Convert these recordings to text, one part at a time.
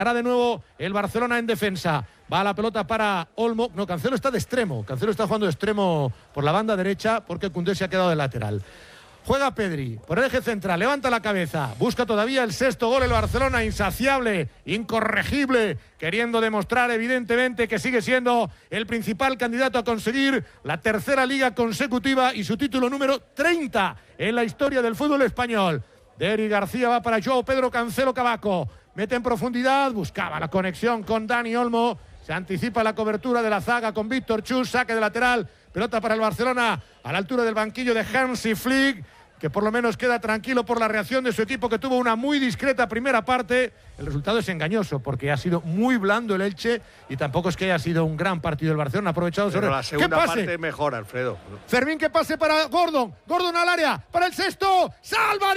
Ahora de nuevo el Barcelona en defensa. Va la pelota para Olmo. No, Cancelo está de extremo. Cancelo está jugando de extremo por la banda derecha porque Koundé se ha quedado de lateral. Juega Pedri por el eje central, levanta la cabeza, busca todavía el sexto gol el Barcelona, insaciable, incorregible, queriendo demostrar evidentemente que sigue siendo el principal candidato a conseguir la tercera liga consecutiva y su título número 30 en la historia del fútbol español. Deri García va para Joao Pedro Cancelo Cavaco, mete en profundidad, buscaba la conexión con Dani Olmo, se anticipa la cobertura de la zaga con Víctor Chus, saque de lateral. Pelota para el Barcelona a la altura del banquillo de Hansi Flick, que por lo menos queda tranquilo por la reacción de su equipo, que tuvo una muy discreta primera parte. El resultado es engañoso porque ha sido muy blando el Elche y tampoco es que haya sido un gran partido el Barcelona. Ha aprovechado sobre la segunda parte mejor, Alfredo. Fermín, que pase para Gordon. Gordon al área para el sexto. ¡Salva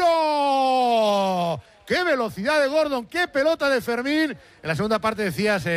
Dituro! ¡Qué velocidad de Gordon! ¡Qué pelota de Fermín! En la segunda parte decías...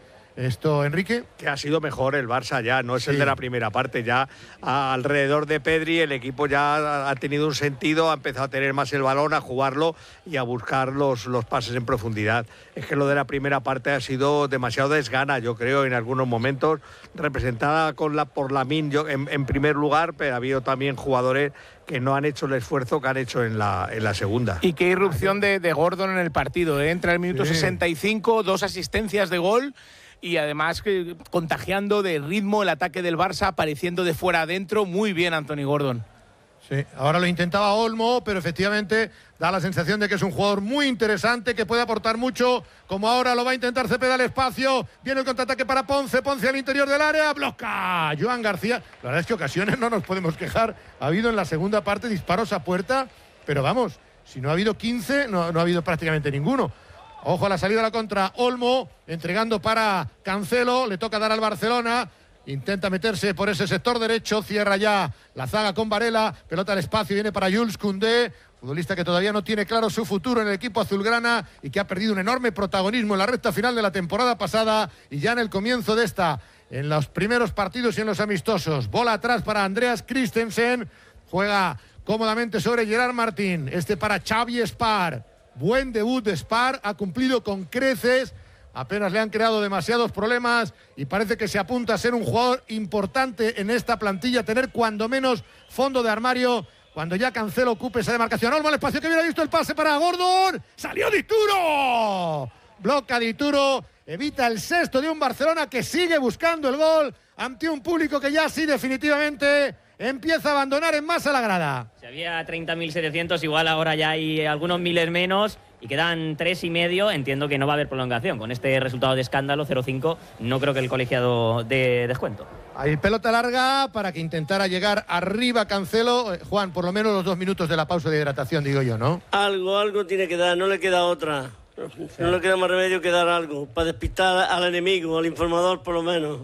Enrique, que ha sido mejor el Barça ya, no es el de la primera parte, ya alrededor de Pedri el equipo ya ha tenido un sentido, ha empezado a tener más el balón, a jugarlo y a buscar los pases en profundidad. Es que lo de la primera parte ha sido demasiado desgana, yo creo, en algunos momentos, representada por Lamine en primer lugar, pero ha habido también jugadores que no han hecho el esfuerzo que han hecho en la segunda. Y qué irrupción de Gordon en el partido, ¿eh? Entra el minuto 65, 2 asistencias de gol y además contagiando de ritmo el ataque del Barça, apareciendo de fuera adentro. Muy bien Anthony Gordon. Sí, ahora lo intentaba Olmo, pero efectivamente da la sensación de que es un jugador muy interesante, que puede aportar mucho, como ahora lo va a intentar Cepeda al espacio. Viene el contraataque para Ponce, Ponce al interior del área, bloca Joan García. La verdad es que ocasiones no nos podemos quejar. Ha habido en la segunda parte disparos a puerta, pero vamos, si no ha habido 15, no ha habido prácticamente ninguno. Ojo a la salida a la contra, Olmo entregando para Cancelo, le toca dar al Barcelona, intenta meterse por ese sector derecho, cierra ya la zaga con Varela, pelota al espacio, viene para Jules Koundé, futbolista que todavía no tiene claro su futuro en el equipo azulgrana y que ha perdido un enorme protagonismo en la recta final de la temporada pasada y ya en el comienzo de esta, en los primeros partidos y en los amistosos. Bola atrás para Andreas Christensen, juega cómodamente sobre Gerard Martín, para Xavi Spar. Buen debut de Spar, ha cumplido con creces, apenas le han creado demasiados problemas y parece que se apunta a ser un jugador importante en esta plantilla, tener cuando menos fondo de armario cuando ya Cancelo ocupe esa demarcación. Olmo al espacio, que hubiera visto el pase para Gordon, salió Dituro, bloca Dituro, evita el sexto de un Barcelona que sigue buscando el gol ante un público que ya sí definitivamente empieza a abandonar en masa la grada. Si había 30.700, igual ahora ya hay algunos miles menos y quedan 3,5. Entiendo que no va a haber prolongación. Con este resultado de escándalo, 0-5, no creo que el colegiado dé descuento. Hay pelota larga para que intentara llegar arriba Cancelo. Juan, por lo menos los 2 minutos de la pausa de hidratación, digo yo, ¿no? Algo tiene que dar, no le queda otra. No le queda más remedio que dar algo, para despistar al enemigo, al informador por lo menos.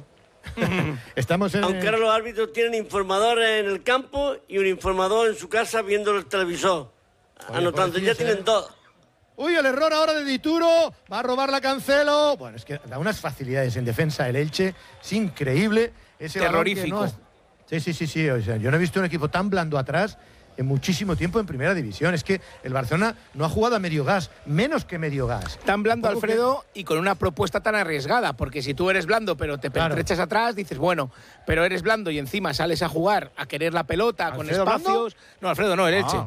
Aunque ahora los árbitros tienen informadores en el campo y un informador en su casa viendo el televisor. Anotando, ya tienen 2. Uy, el error ahora de Dituro, va a robar la Cancelo. Bueno, es que da unas facilidades en defensa el Elche, es increíble. Ese terrorífico. Sí, o sea, yo no he visto un equipo tan blando atrás en muchísimo tiempo en primera división. Es que el Barcelona no ha jugado a medio gas, menos que medio gas. Tan blando, Alfredo, y con una propuesta tan arriesgada, porque si tú eres blando pero te pertrechas atrás, dices, bueno, pero eres blando y encima sales a jugar, a querer la pelota, con espacios... Blando? No, Alfredo, no, el Elche.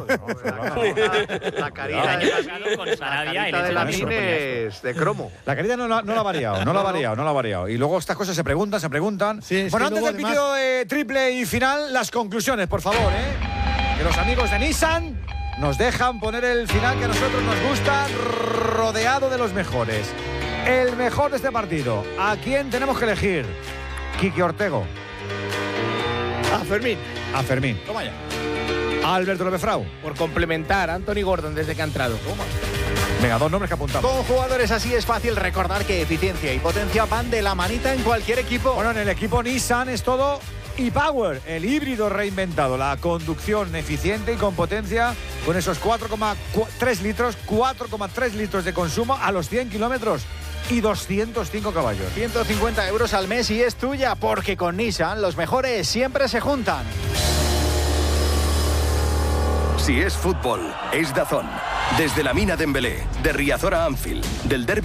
La carita de Lamine es de cromo. La carita no la ha variado, Y luego estas cosas se preguntan. Sí, bueno, antes del vídeo triple y final, las conclusiones, por favor, que los amigos de Nissan nos dejan poner el final que a nosotros nos gusta, rodeado de los mejores. El mejor de este partido. ¿A quién tenemos que elegir? Quique Ortego. A Fermín. Toma ya. Alberto López Frau. Por complementar a Anthony Gordon desde que ha entrado. Toma. Venga, 2 nombres que apuntamos. Con jugadores así es fácil recordar que eficiencia y potencia van de la manita en cualquier equipo. Bueno, en el equipo Nissan es todo e-Power, el híbrido reinventado, la conducción eficiente y con potencia, con esos 4,3 litros de consumo a los 100 kilómetros y 205 caballos. 150 euros al mes y es tuya, porque con Nissan los mejores siempre se juntan. Si es fútbol, es DAZN. Desde la Mina Dembélé, de Riazor a Anfield, del derbi